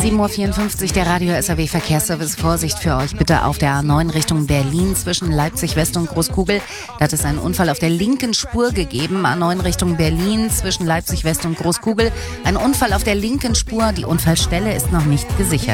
7:54 Uhr, der Radio SAW Verkehrsservice. Vorsicht für euch bitte auf der A9 Richtung Berlin zwischen Leipzig West und Großkugel. Da hat es einen Unfall auf der linken Spur gegeben. A9 Richtung Berlin zwischen Leipzig West und Großkugel. Ein Unfall auf der linken Spur. Die Unfallstelle ist noch nicht gesichert.